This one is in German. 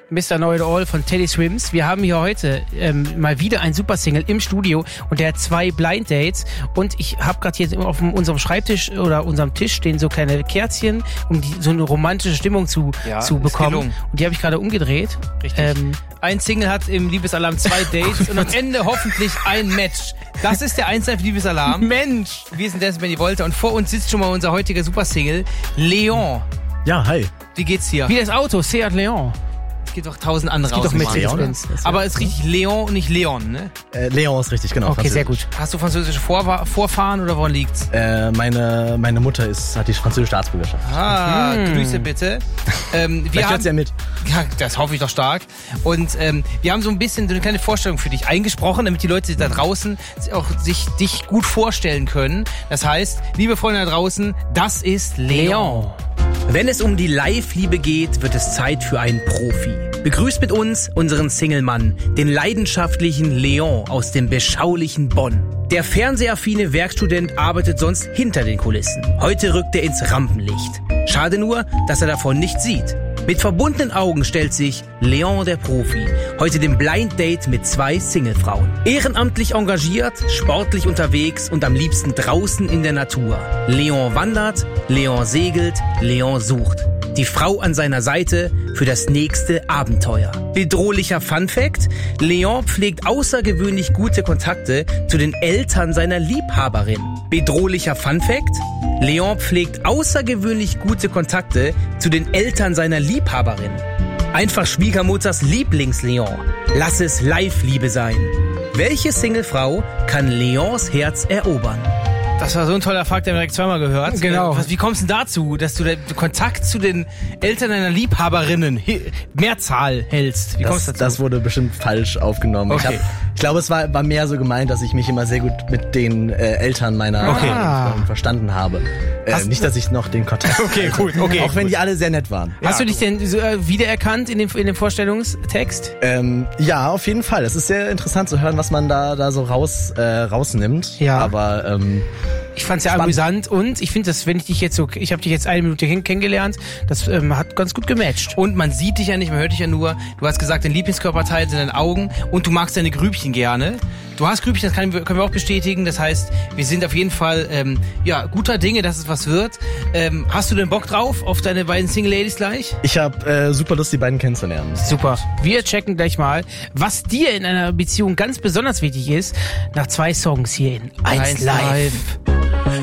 Mr. Know It All von Teddy Swims. Wir haben hier heute mal wieder ein Super-Single im Studio und der hat 2 Blind Dates und ich habe gerade hier auf unserem Schreibtisch oder unserem Tisch stehen so kleine Kerzchen, um so eine romantische Stimmung zu bekommen. Und die habe ich gerade umgedreht. Richtig. Ein Single hat im Liebesalarm 2 Dates und am Ende hoffentlich ein Match. Das ist der 1Live Liebesalarm. Mensch! Wir sind Dance Benny Wolter und vor uns sitzt schon mal unser heutiger Super-Single, Leon. Ja, hi. Wie geht's dir? Wie das Auto, Seat Leon. Es gibt doch 1000 andere Es gibt doch mit Mercedes-Benz. Aber es ist richtig Leon und nicht Leon, ne? Leon ist richtig, genau. Okay, sehr gut. Hast du französische Vorfahren oder woran liegt's? Meine Mutter hat die französische Staatsbürgerschaft. Grüße bitte. Vielleicht hört sie ja mit. Ja, das hoffe ich doch stark. Und wir haben so ein bisschen so eine kleine Vorstellung für dich eingesprochen, damit die Leute da draußen auch sich dich gut vorstellen können. Das heißt, liebe Freunde da draußen, das ist Leon. Wenn es um die Live-Liebe geht, wird es Zeit für einen Profi. Begrüßt mit uns unseren Single-Mann, den leidenschaftlichen Leon aus dem beschaulichen Bonn. Der fernsehaffine Werkstudent arbeitet sonst hinter den Kulissen. Heute rückt er ins Rampenlicht. Schade nur, dass er davon nichts sieht. Mit verbundenen Augen stellt sich Leon der Profi heute dem Blind Date mit 2 Singlefrauen. Ehrenamtlich engagiert, sportlich unterwegs und am liebsten draußen in der Natur. Leon wandert, Leon segelt, Leon sucht. Die Frau an seiner Seite für das nächste Abenteuer. Bedrohlicher Funfact: Leon pflegt außergewöhnlich gute Kontakte zu den Eltern seiner Liebhaberin. Bedrohlicher Funfact: Leon pflegt außergewöhnlich gute Kontakte zu den Eltern seiner Liebhaberin. Einfach Schwiegermutters Lieblings-Leon. Lass es Live-Liebe sein. Welche Singlefrau kann Leons Herz erobern? Das war so ein toller Fakt, den wir direkt zweimal gehört. Genau. Wie kommst du denn dazu, dass du den Kontakt zu den Eltern deiner Liebhaberinnen, Mehrzahl, hältst? Wie kommst du dazu? Das wurde bestimmt falsch aufgenommen. Okay. Ich glaube, es war mehr so gemeint, dass ich mich immer sehr gut mit den Eltern meiner Freundin verstanden habe. Nicht, dass ich noch den Kontakt... Okay, gut. Okay, auch wenn die alle sehr nett waren. Hast du dich denn wiedererkannt in dem Vorstellungstext? Ja, auf jeden Fall. Es ist sehr interessant zu hören, was man da so rausnimmt. Ja. Aber... Ich fand's ja amüsant und ich finde, dass wenn ich habe dich jetzt 1 Minute kennengelernt, das hat ganz gut gematcht. Und man sieht dich ja nicht, man hört dich ja nur. Du hast gesagt, dein Lieblingskörperteil sind deine Augen und du magst deine Grübchen gerne. Du hast Grübchen, das können wir auch bestätigen. Das heißt, wir sind auf jeden Fall guter Dinge, dass es was wird. Hast du denn Bock drauf auf deine beiden Single Ladies gleich? Ich habe super Lust, die beiden kennenzulernen. Super. Wir checken gleich mal, was dir in einer Beziehung ganz besonders wichtig ist, nach 2 Songs hier in 1Live.